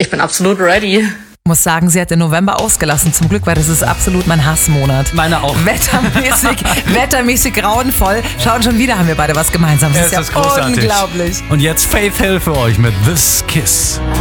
Ich bin absolut ready. Ich muss sagen, sie hat den November ausgelassen. Zum Glück, weil das ist absolut mein Hassmonat. Meine auch. Wettermäßig grauenvoll. Schauen, schon wieder haben wir beide was gemeinsam. Das ist ja großartig. unglaublich. Und jetzt Faith Hill für euch mit This Kiss.